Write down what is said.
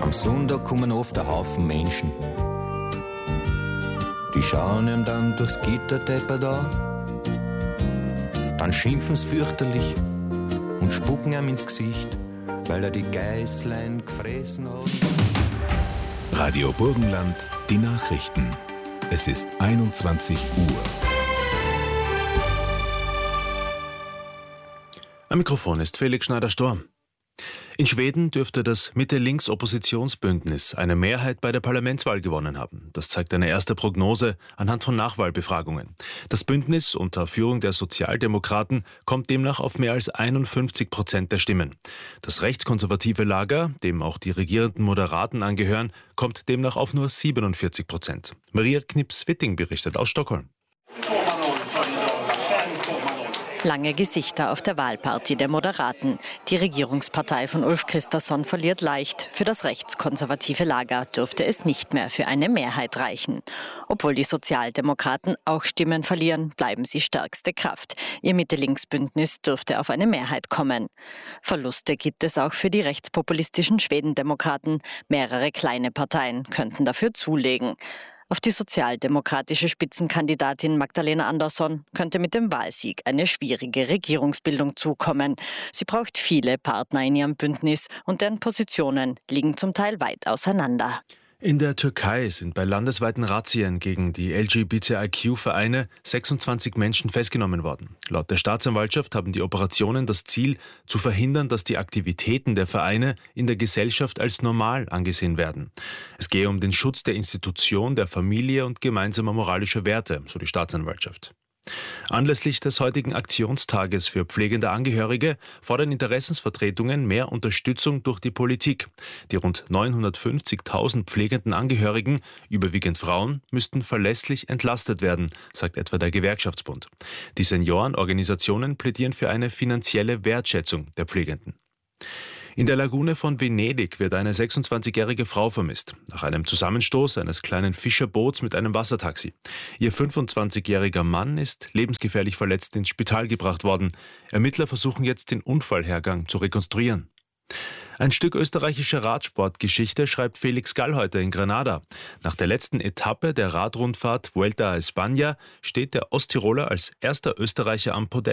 Am Sonntag kommen oft ein Haufen Menschen. Die schauen ihm dann durchs Gitterdepper da. Dann schimpfen sie fürchterlich und spucken ihm ins Gesicht, weil er die Geißlein gefressen hat. Radio Burgenland, die Nachrichten. Es ist 21 Uhr. Am Mikrofon ist Felix Schneider-Storm. In Schweden dürfte das Mitte-Links-Oppositionsbündnis eine Mehrheit bei der Parlamentswahl gewonnen haben. Das zeigt eine erste Prognose anhand von Nachwahlbefragungen. Das Bündnis unter Führung der Sozialdemokraten kommt demnach auf mehr als 51% der Stimmen. Das rechtskonservative Lager, dem auch die regierenden Moderaten angehören, kommt demnach auf nur 47%. Maria Knips-Witting berichtet aus Stockholm. Lange Gesichter auf der Wahlparty der Moderaten. Die Regierungspartei von Ulf Kristersson verliert leicht. Für das rechtskonservative Lager dürfte es nicht mehr für eine Mehrheit reichen. Obwohl die Sozialdemokraten auch Stimmen verlieren, bleiben sie stärkste Kraft. Ihr Mitte-Links-Bündnis dürfte auf eine Mehrheit kommen. Verluste gibt es auch für die rechtspopulistischen Schwedendemokraten. Mehrere kleine Parteien könnten dafür zulegen. Auf die sozialdemokratische Spitzenkandidatin Magdalena Andersson könnte mit dem Wahlsieg eine schwierige Regierungsbildung zukommen. Sie braucht viele Partner in ihrem Bündnis und deren Positionen liegen zum Teil weit auseinander. In der Türkei sind bei landesweiten Razzien gegen die LGBTIQ-Vereine 26 Menschen festgenommen worden. Laut der Staatsanwaltschaft haben die Operationen das Ziel, zu verhindern, dass die Aktivitäten der Vereine in der Gesellschaft als normal angesehen werden. Es gehe um den Schutz der Institution, der Familie und gemeinsamer moralischer Werte, so die Staatsanwaltschaft. Anlässlich des heutigen Aktionstages für pflegende Angehörige fordern Interessensvertretungen mehr Unterstützung durch die Politik. Die rund 950.000 pflegenden Angehörigen, überwiegend Frauen, müssten verlässlich entlastet werden, sagt etwa der Gewerkschaftsbund. Die Seniorenorganisationen plädieren für eine finanzielle Wertschätzung der Pflegenden. In der Lagune von Venedig wird eine 26-jährige Frau vermisst, nach einem Zusammenstoß eines kleinen Fischerboots mit einem Wassertaxi. Ihr 25-jähriger Mann ist lebensgefährlich verletzt ins Spital gebracht worden. Ermittler versuchen jetzt, den Unfallhergang zu rekonstruieren. Ein Stück österreichischer Radsportgeschichte schreibt Felix Gallhäuter in Granada. Nach der letzten Etappe der Radrundfahrt Vuelta a España steht der Osttiroler als erster Österreicher am Podest.